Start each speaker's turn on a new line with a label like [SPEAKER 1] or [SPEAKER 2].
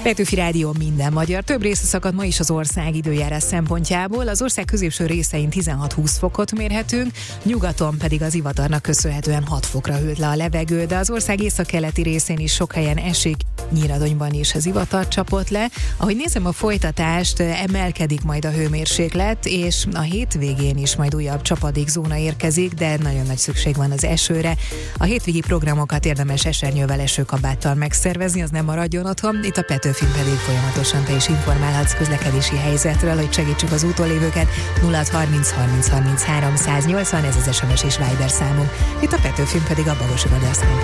[SPEAKER 1] Petőfi Rádió minden magyar. Több része szakad ma is az ország időjárás szempontjából. Az ország középső részein 16-20 fokot mérhetünk, nyugaton pedig az ivatarnak köszönhetően 6 fokra hűlt le a levegő, de az ország északkeleti részén is sok helyen esik, Nyíradonyban is az ivatar csapott le. Ahogy nézem a folytatást, emelkedik majd a hőmérséklet, és a hétvégén is majd újabb csapadékzóna érkezik, de nagyon nagy szükség van az esőre. A hétvégi programokat érdemes esernyővel, esőkabáttal megszervezni, az nem maradjon otthon. Itt a Petőfin pedig folyamatosan te is informálhatsz közlekedési helyzetről, hogy segítsük az útlévőket. 0630 30 33 180, ez az SMS és Viber számunk. Itt a Petőfin pedig a Bagos Vadászkán